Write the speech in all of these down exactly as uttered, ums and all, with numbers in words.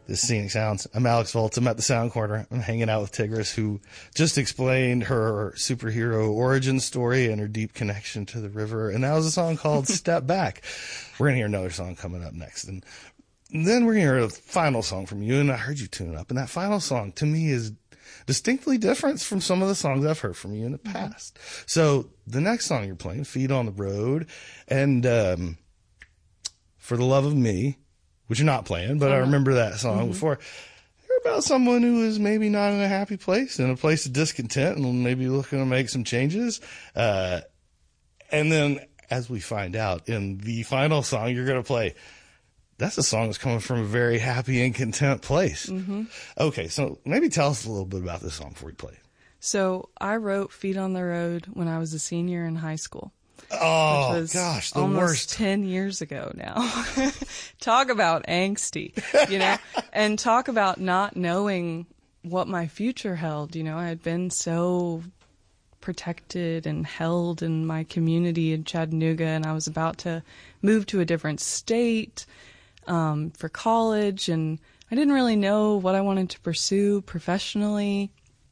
This Scenic Sounds. I'm Alex Volts. I'm at the Sound Corner. I'm hanging out with Tigris, who just explained her superhero origin story and her deep connection to the river. And that was a song called Step Back. We're going to hear another song coming up next. And then we're going to hear a final song from you. And I heard you tune up. And that final song, to me, is distinctly different from some of the songs I've heard from you in the past. So the next song you're playing, Feet on the Road, and um, For the Love of Me, which you're not playing, but uh-huh. I remember that song mm-hmm. before. They're about someone who is maybe not in a happy place, in a place of discontent, and maybe looking to make some changes. Uh, and then, as we find out in the final song you're going to play, that's a song that's coming from a very happy and content place. Mm-hmm. Okay, so maybe tell us a little bit about this song before we play it. So I wrote Feet on the Road when I was a senior in high school. Oh, which was gosh, the almost worst. ten years ago now. Talk about angsty, you know, and talk about not knowing what my future held. You know, I had been so protected and held in my community in Chattanooga, and I was about to move to a different state um, for college, and I didn't really know what I wanted to pursue professionally.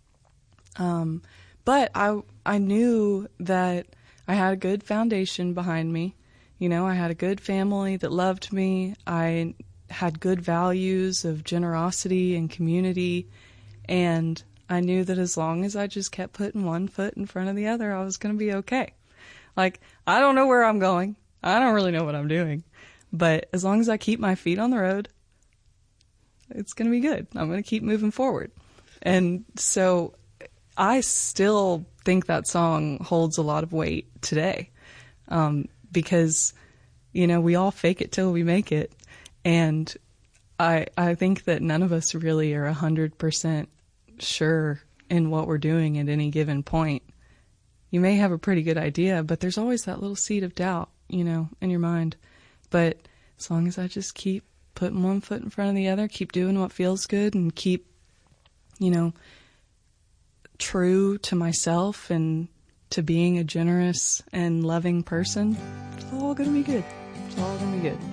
Um, but I I knew that I had a good foundation behind me. You know, I had a good family that loved me. I had good values of generosity and community. And I knew that as long as I just kept putting one foot in front of the other, I was going to be okay. Like, I don't know where I'm going. I don't really know what I'm doing. But as long as I keep my feet on the road, it's going to be good. I'm going to keep moving forward. And so I still think that song holds a lot of weight today, um, because, you know, we all fake it till we make it. And I I think that none of us really are one hundred percent sure in what we're doing at any given point. You may have a pretty good idea, but there's always that little seed of doubt, you know, in your mind. But as long as I just keep putting one foot in front of the other, keep doing what feels good, and keep, you know, true to myself and to being a generous and loving person, it's all going to be good. It's all going to be good.